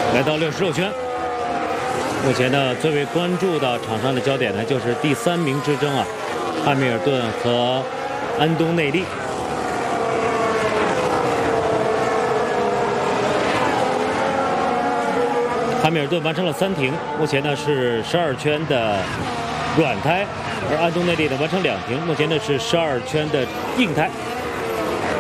来到66圈，目前呢最为关注的场上的焦点呢就是第3名之争啊，汉密尔顿和安东内利。汉密尔顿完成了3停，目前呢是12圈的软胎，而安东内利呢完成2停，目前呢是12圈的硬胎。